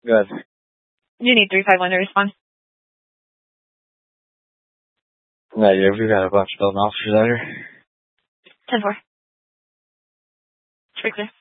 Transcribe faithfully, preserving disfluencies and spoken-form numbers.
Good. You need three five one to respond. Negative. We got a bunch of building officers out here. ten four. It's pretty clear.